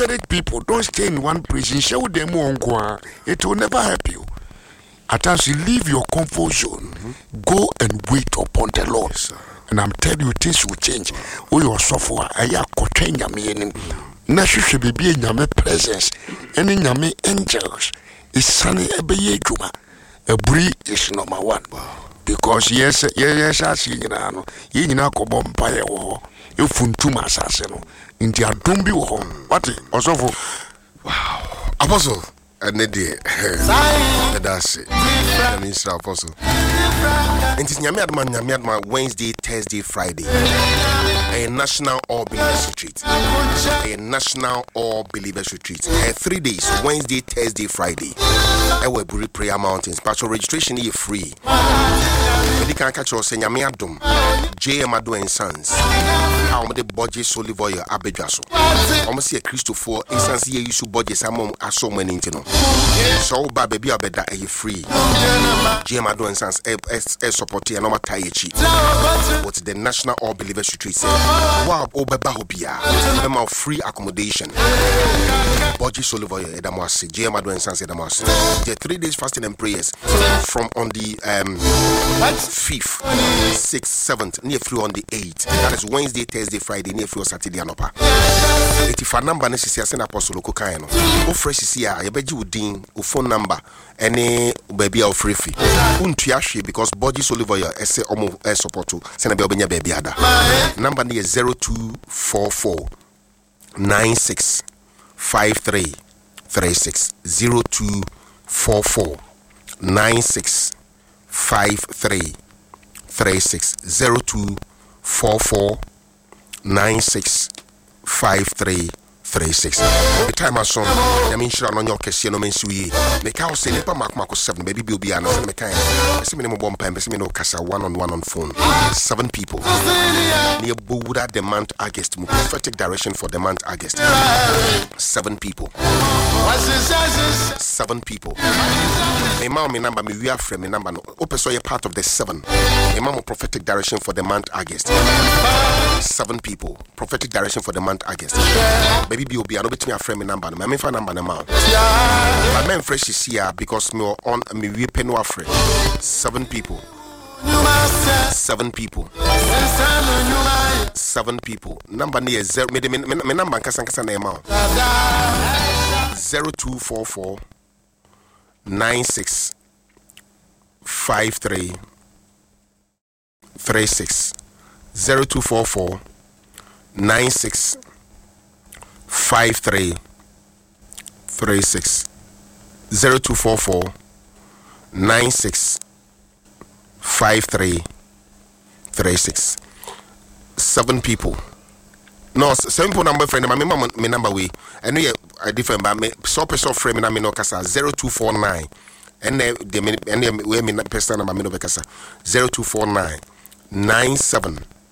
encourage people, don't stay in one prison. Show them it will never help you. At times you leave your comfort zone, go and wait upon the Lord. Yes, and I'm telling you, things will change. We are suffering. I am coaching yami. Na should be in yami presence. Any yami angels is sunny ebe juma. A breed is number one. Because yes, I see you know, you know, Kobompire or you funtuma assassin. India don't be home. What also for wow, Apostle. And that's it. Minister Apostle. And it's Nyamiadma Wednesday, Thursday, Friday. A national all believers retreat. A national all believers retreat. 3 days, Wednesday, Thursday, Friday. Ewe Buri Prayer Mountains. Partial registration is free. You can catch us in Nyamiadum, J.M. Ado and Sons. How many budget solely for your Abejaso? Almost see a Christopher, instance here you should budget some so many intino. So, baby, I bet that are free. J.M. Ado and Sons, support and no Taichi. What's the National All Believers Retreat? Wow, Obabahobia, them free accommodation. Budget solely for your Edamasi, J.M. Ado and Sons Edamasi. The 3 days fasting and prayers from on the 5th, 6th, 7th, near through on the 8th. That is Wednesday, Thursday, Friday, near through Saturday and upper. If a number necessary, send Apostle Kokaino. O fresh is here, I bet you would ding, o phone number, any baby or free fee. Untiashi because body solivoya, essay almost support to send a baby baby ada. Number near 0244 96 53 36 0244 96 53 36 0244 96 53 36. The time I saw, I mean, sure, on your Cassiano Mensui. The cow say, Nipa Marco 7, baby, will be an assembly kind. I see me no bomb pam, I see me no Casa one on phone. 7 people near Buddha, the month August, prophetic direction for the month August. 7 people. 7 people. My mom, my number, we are friend, my number. Open so you're part of the 7. My mom, prophetic direction for the month August. 7 people. Prophetic direction for the month August. Baby, be obi anobi timi aframe number no me fa number na ma my men fresh is here because me on me we penu afre 7 people 7 people 7 people number near 0 me number kasa na ma 0244 96 53 36 0244 96 53 36 0244 96 53 36 7 people. No, 7 people number friend. My number we. I know you different, but me so person friend me na me no kasa 0249. And the we me person number me no kasa 0249 97